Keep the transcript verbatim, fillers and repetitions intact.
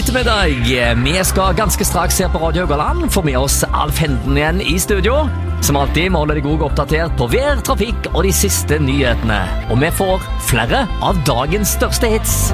ettermiddag. Vi skal ganske straks her på Radio Haugaland få med oss Alf Henden igjen i studio. Som alltid må holde deg også oppdatert på vær, trafikk og de siste nyhetene. Og vi får flere av dagens største hits.